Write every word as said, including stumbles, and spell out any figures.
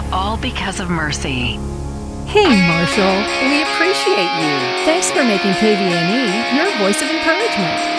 all because of Mercy. Hey, Marshall, we appreciate you. Thanks for making K V N E your voice of encouragement.